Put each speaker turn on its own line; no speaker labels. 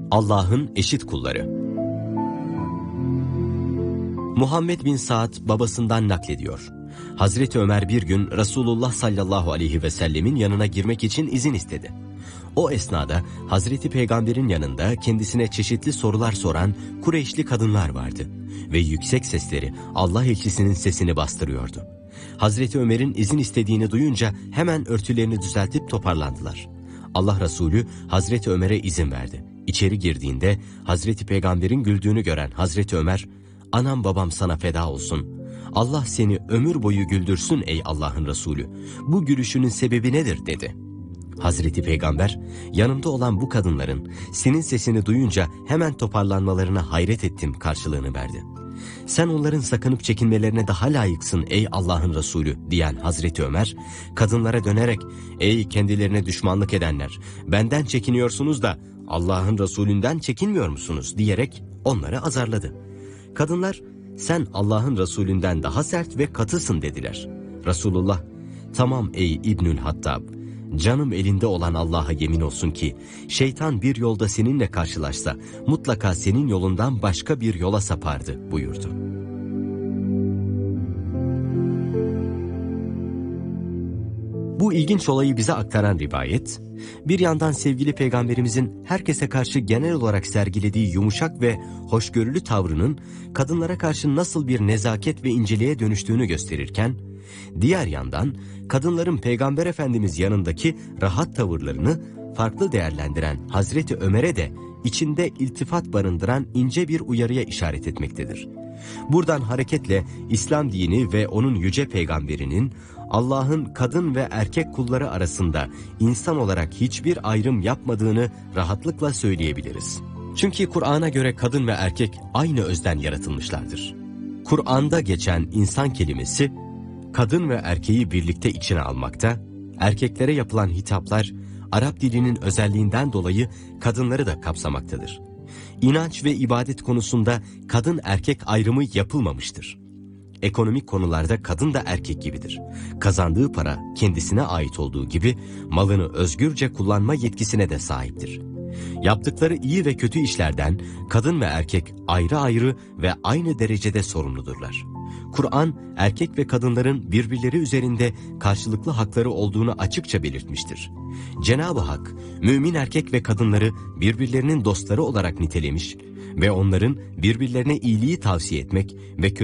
Allah'ın eşit kulları. Muhammed bin Saad babasından naklediyor. Hazreti Ömer bir gün Resulullah sallallahu aleyhi ve sellemin yanına girmek için izin istedi. O esnada Hazreti Peygamber'in yanında kendisine çeşitli sorular soran Kureyşli kadınlar vardı ve yüksek sesleri Allah elçisinin sesini bastırıyordu. Hazreti Ömer'in izin istediğini duyunca hemen örtülerini düzeltip toparlandılar. Allah Resulü Hazreti Ömer'e izin verdi. İçeri girdiğinde Hazreti Peygamber'in güldüğünü gören Hazreti Ömer, "Anam babam sana feda olsun. Allah seni ömür boyu güldürsün ey Allah'ın Resulü. Bu gülüşünün sebebi nedir?" dedi. Hazreti Peygamber, yanımda olan bu kadınların senin sesini duyunca hemen toparlanmalarına hayret ettim karşılığını verdi. "Sen onların sakınıp çekinmelerine daha layıksın ey Allah'ın Resulü" diyen Hazreti Ömer, kadınlara dönerek, "Ey kendilerine düşmanlık edenler, benden çekiniyorsunuz da Allah'ın Resulünden çekinmiyor musunuz?" diyerek onları azarladı. Kadınlar, "Sen Allah'ın Resulünden daha sert ve katısın" dediler. Resulullah, "Tamam ey İbnül Hattab, canım elinde olan Allah'a yemin olsun ki şeytan bir yolda seninle karşılaşsa mutlaka senin yolundan başka bir yola sapardı" buyurdu. Bu ilginç olayı bize aktaran rivayet, bir yandan sevgili Peygamberimizin herkese karşı genel olarak sergilediği yumuşak ve hoşgörülü tavrının kadınlara karşı nasıl bir nezaket ve inceliğe dönüştüğünü gösterirken, diğer yandan kadınların Peygamber Efendimiz yanındaki rahat tavırlarını farklı değerlendiren Hazreti Ömer'e de içinde iltifat barındıran ince bir uyarıya işaret etmektedir. Buradan hareketle İslam dini ve onun yüce peygamberinin Allah'ın kadın ve erkek kulları arasında insan olarak hiçbir ayrım yapmadığını rahatlıkla söyleyebiliriz. Çünkü Kur'an'a göre kadın ve erkek aynı özden yaratılmışlardır. Kur'an'da geçen insan kelimesi, kadın ve erkeği birlikte içine almakta, erkeklere yapılan hitaplar Arap dilinin özelliğinden dolayı kadınları da kapsamaktadır. İnanç ve ibadet konusunda kadın erkek ayrımı yapılmamıştır. Ekonomik konularda kadın da erkek gibidir. Kazandığı para kendisine ait olduğu gibi malını özgürce kullanma yetkisine de sahiptir. Yaptıkları iyi ve kötü işlerden kadın ve erkek ayrı ayrı ve aynı derecede sorumludurlar. Kur'an, erkek ve kadınların birbirleri üzerinde karşılıklı hakları olduğunu açıkça belirtmiştir. Cenab-ı Hak, mümin erkek ve kadınları birbirlerinin dostları olarak nitelemiş ve onların birbirlerine iyiliği tavsiye etmek ve